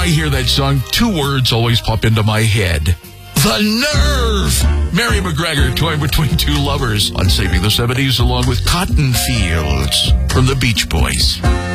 I hear that song, two words always pop into my head. The nerve! Mary McGregor toying between two lovers on Saving the 70s along with Cotton Fields from the Beach Boys.